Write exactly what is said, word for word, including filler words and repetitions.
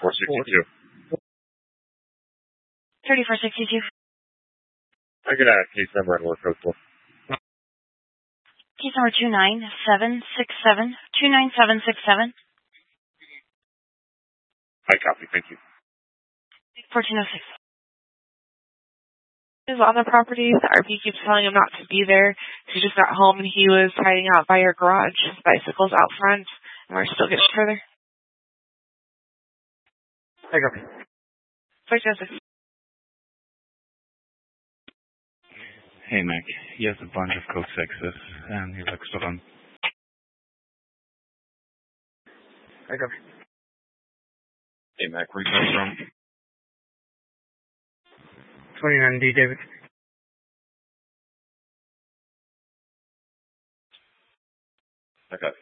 four sixty-two. thirty-four sixty-two. I got a case number on North Coastal. Case number two nine seven six seven. two nine seven six seven. I copy, thank you. fourteen oh six. Is on the property. The R P keeps telling him not to be there. He just got home and he was hiding out by your garage. His bicycle's out front, and we're still getting further. I copy. fourteen oh six. Hey, Mac. He has a bunch of code sixes, and he looks for them. I copy. Hey, Mac, where you come from? twenty-nine D, David. I copy.